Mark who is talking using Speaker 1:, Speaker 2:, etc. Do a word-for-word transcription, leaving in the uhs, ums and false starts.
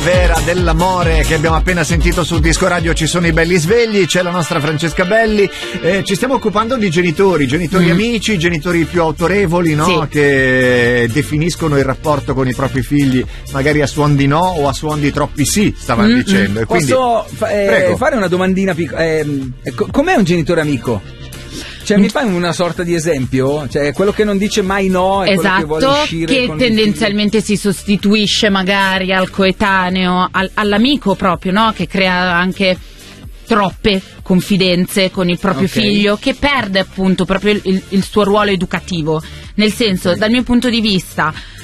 Speaker 1: vera dell'amore che abbiamo appena sentito sul disco radio Ci sono i belli svegli. C'è la nostra Francesca Belli. Eh, ci stiamo occupando di genitori, genitori mm. amici, genitori più autorevoli, no? Sì. Che definiscono il rapporto con i propri figli magari a suon di no o a suon di troppi sì, stavano mm-hmm. dicendo. E quindi,
Speaker 2: posso fa- eh, fare una domandina piccola? Eh, com'è un genitore amico? Cioè, mi fai una sorta di esempio? Cioè, quello che non dice mai no è
Speaker 3: esatto,
Speaker 2: quello che vuole uscire
Speaker 3: che
Speaker 2: con
Speaker 3: tendenzialmente si sostituisce magari al coetaneo, al, all'amico proprio, no? Che crea anche troppe confidenze con il proprio okay. figlio, che perde appunto proprio il, il, il suo ruolo educativo. Nel senso, okay. dal mio punto di vista,